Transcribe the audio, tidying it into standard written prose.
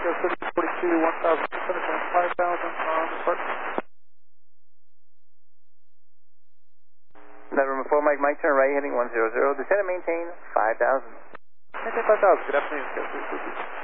42, 1,600 and 5,000 on the park. November 4, Mike, turn right, heading 100. Descend and maintain 5,000. Maintain 5,000. Good afternoon.